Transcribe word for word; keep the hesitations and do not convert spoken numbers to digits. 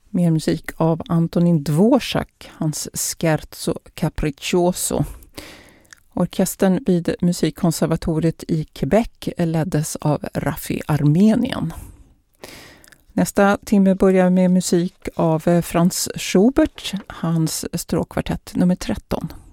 Mer musik av Antonin Dvorak, hans Scherzo Capriccioso. Orkestern vid Musikkonservatoriet i Quebec leddes av Raffi Armenian. Nästa timme börjar med musik av Franz Schubert, hans stråkkvartett nummer tretton.